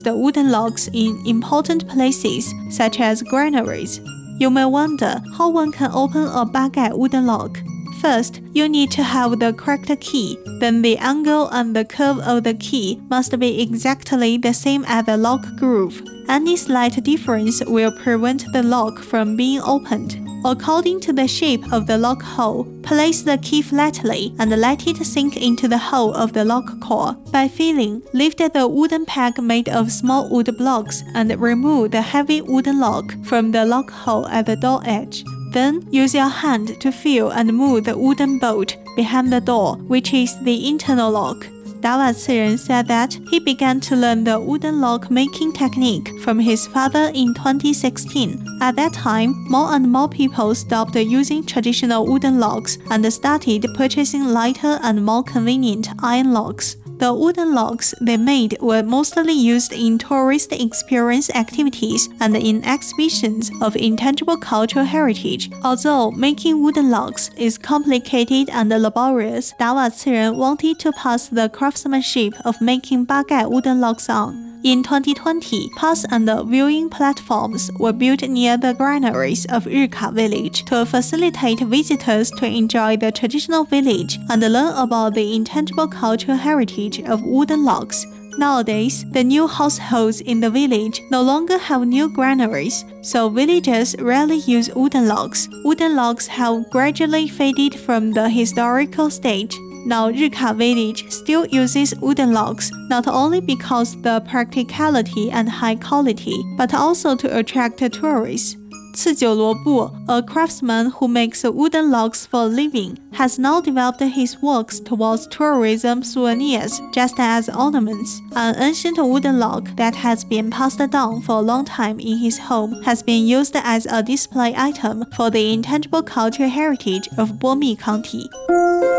the wooden logs in important places, such as granaries. You may wonder how one can open a baguette wooden log. First, you need to have the correct key. Then the angle and the curve of the key must be exactly the same as the lock groove. Any slight difference will prevent the lock from being opened. According to the shape of the lock hole, place the key flatly and let it sink into the hole of the lock core. By feeling, lift the wooden peg made of small wood blocks and remove the heavy wooden lock from the lock hole at the door edge. Then, use your hand to feel and move the wooden bolt behind the door, which is the internal lock. Dava Ciren said that he began to learn the wooden lock making technique from his father in 2016. At that time, more and more people stopped using traditional wooden locks and started purchasing lighter and more convenient iron locks. The wooden logs they made were mostly used in tourist experience activities and in exhibitions of intangible cultural heritage. Although making wooden logs is complicated and laborious, Dava Ciren wanted to pass the craftsmanship of making baguette wooden logs on. In 2020, paths and viewing platforms were built near the granaries of Rika village to facilitate visitors to enjoy the traditional village and learn about the intangible cultural heritage of wooden logs. Nowadays, the new households in the village no longer have new granaries, so villagers rarely use wooden logs. Wooden logs have gradually faded from the historical stage. Now Rika village still uses wooden logs, not only because the practicality and high quality, but also to attract tourists. Cijiu Luobu, a craftsman who makes wooden logs for a living, has now developed his works towards tourism souvenirs just as ornaments. An ancient wooden log that has been passed down for a long time in his home has been used as a display item for the intangible cultural heritage of Bomi County.